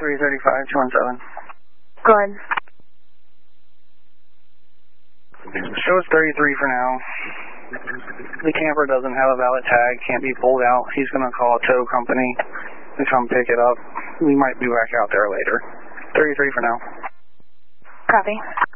335-217. Go ahead. Shows 33 for now. The camper doesn't have a valid tag, can't be pulled out. He's going to call a tow company to come pick it up. We might be back out there later. 33 for now. Copy.